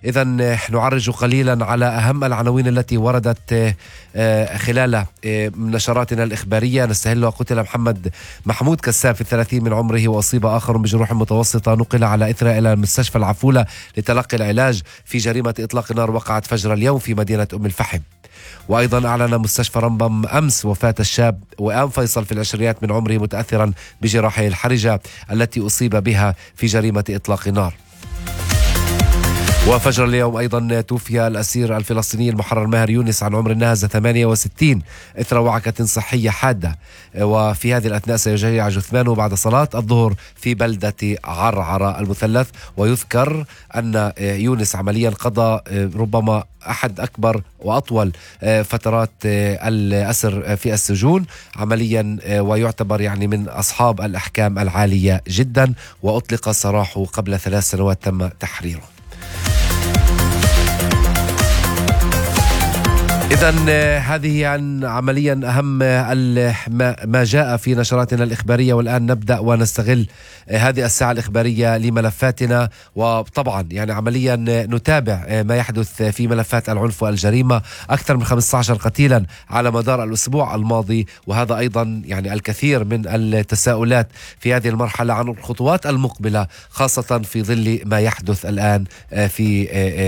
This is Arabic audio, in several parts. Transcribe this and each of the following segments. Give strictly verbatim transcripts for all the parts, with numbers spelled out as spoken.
إذا نعرج قليلا على أهم العناوين التي وردت خلال نشراتنا الإخبارية. نستهل قتل محمد محمود كساب في الثلاثين من عمره وأصيب آخر بجروح متوسطة، نقل على إثرها إلى مستشفى العفولة لتلقي العلاج في جريمة إطلاق نار وقعت فجر اليوم في مدينة أم الفحم. وأيضا أعلن مستشفى رمبم أمس وفاة الشاب وآم فيصل في العشرينات من عمره متأثرا بجراحه الحرجة التي أصيب بها في جريمة إطلاق نار. وفجر اليوم أيضا توفي الأسير الفلسطيني المحرر ماهر يونس عن عمر الناهزة ثمانية وستين إثر وعكة صحية حادة، وفي هذه الأثناء سيجيع جثمانه بعد صلاة الظهر في بلدة عرعرة المثلث. ويذكر أن يونس عمليا قضى ربما أحد أكبر وأطول فترات الأسر في السجون عمليا، ويعتبر يعني من أصحاب الأحكام العالية جدا، وأطلق سراحه قبل ثلاث سنوات تم تحريره. إذن هذه عن عمليا أهم ما جاء في نشراتنا الإخبارية. والآن نبدأ ونستغل هذه الساعة الإخبارية لملفاتنا، وطبعا يعني عمليا نتابع ما يحدث في ملفات العنف والجريمة. أكثر من خمسة عشر قتيلا على مدار الأسبوع الماضي، وهذا أيضا يعني الكثير من التساؤلات في هذه المرحلة عن الخطوات المقبلة، خاصة في ظل ما يحدث الآن في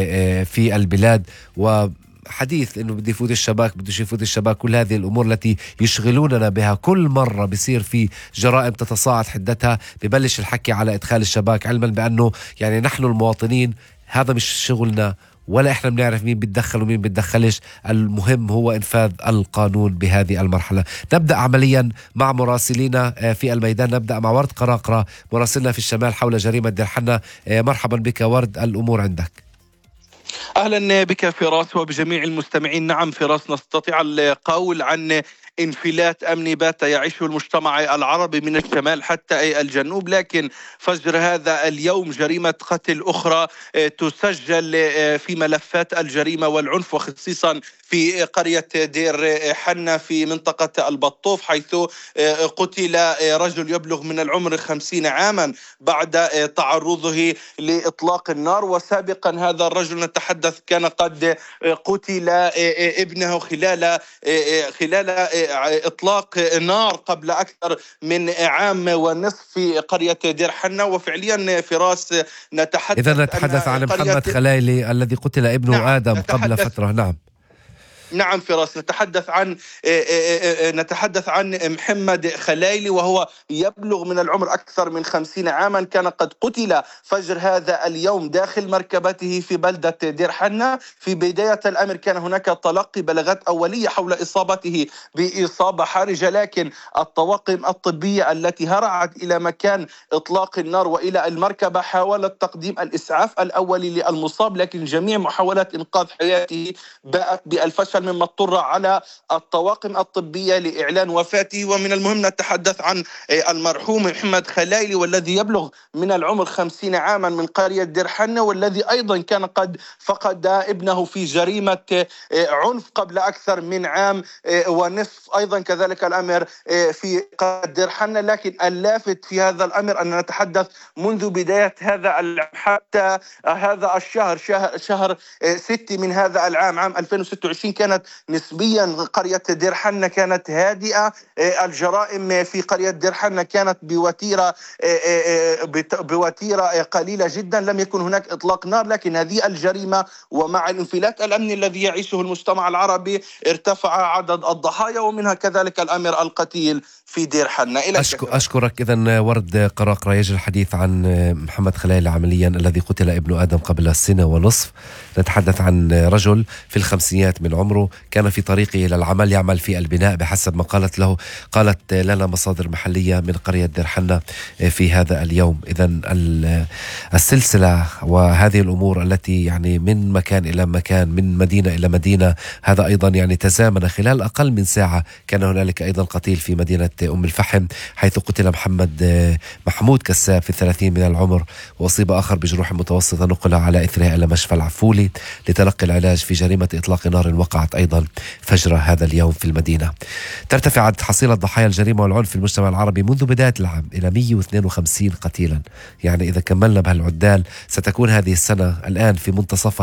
في البلاد. و حديث انه بده يفوت الشباك بده يفوت الشباك كل هذه الامور التي يشغلوننا بها كل مره بيصير في جرائم تتصاعد حدتها ببلش الحكي على ادخال الشباك، علما بانه يعني نحن المواطنين هذا مش شغلنا، ولا احنا بنعرف مين بيتدخل ومين بيتدخلش. المهم هو انفاذ القانون بهذه المرحله. نبدا عمليا مع مراسلينا في الميدان. نبدا مع ورد قراقره مراسلنا في الشمال حول جريمه دير حنا. مرحبا بك ورد، الامور عندك. أهلا بك فراس وبجميع المستمعين. نعم فراس، نستطيع القول عن انفلات أمني بات يعيشه المجتمع العربي من الشمال حتى الجنوب، لكن فجر هذا اليوم جريمة قتل أخرى تسجل في ملفات الجريمة والعنف، وخصيصا في قرية دير حنا في منطقة البطوف، حيث قتل رجل يبلغ من العمر خمسين عاما بعد تعرضه لإطلاق النار. وسابقا هذا الرجل نتحدث كان قد قتل ابنه خلال خلال إطلاق نار قبل أكثر من عام ونصف في قرية دير حنا. وفعليا فراس نتحدث إذا نتحدث عن محمد خلايلي الذي قتل ابنه نعم آدم قبل فترة. نعم نعم فراس، نتحدث عن نتحدث عن محمد خلايلي، وهو يبلغ من العمر أكثر من خمسين عاما. كان قد قتل فجر هذا اليوم داخل مركبته في بلدة دير حنا. في بداية الأمر كان هناك تلقي بلاغات أولية حول إصابته بإصابة حرجة، لكن الطواقم الطبية التي هرعت إلى مكان إطلاق النار وإلى المركبة حاولت تقديم الإسعاف الأولي للمصاب، لكن جميع محاولات إنقاذ حياته باءت بالفشل، مما اضطر على الطواقم الطبية لإعلان وفاته. ومن المهم نتحدث عن المرحوم محمد خلايلي، والذي يبلغ من العمر خمسين عاما من قرية دير حنا، والذي أيضا كان قد فقد ابنه في جريمة عنف قبل أكثر من عام ونصف، أيضا كذلك الأمر في قرية دير حنا. لكن اللافت في هذا الأمر أن نتحدث منذ بداية هذا العام حتى هذا الشهر، شهر, شهر ستة من هذا العام، عام ألفين وستة وعشرين، كانت نسبيا قرية دير حنا كانت هادئة. الجرائم في قرية دير حنا كانت بوتيرة بوتيرة قليلة جدا، لم يكن هناك إطلاق نار. لكن هذه الجريمة ومع الانفلات الأمني الذي يعيشه المجتمع العربي ارتفع عدد الضحايا، ومنها كذلك الأمر القتيل في دير حنا. إلى أشكر أشكرك. إذن ورد قراقرة، يجري الحديث عن محمد خلايلي عمليا الذي قتل ابن آدم قبل سنة ونصف. نتحدث عن رجل في الخمسينات من عمره، كان في طريقه إلى العمل، يعمل في البناء بحسب ما قالت له قالت لنا مصادر محلية من قرية دير حنا في هذا اليوم. إذن السلسلة وهذه الأمور التي يعني من مكان إلى مكان، من مدينة إلى مدينة، هذا أيضا يعني تزامن خلال أقل من ساعة. كان هنالك أيضا قتيل في مدينة أم الفحم، حيث قتل محمد محمود كساب في الثلاثين من العمر، وأصيب آخر بجروح متوسطة، نقل على إثرها إلى مشفى العفولي لتلقي العلاج في جريمة إطلاق نار وقعت أيضا فجر هذا اليوم في المدينة. ترتفع عدد حصيلة ضحايا الجريمة والعنف في المجتمع العربي منذ بداية العام إلى مئة واثنين وخمسين قتيلا. يعني إذا كملنا بهالعدال ستكون هذه السنة الآن في منتصفها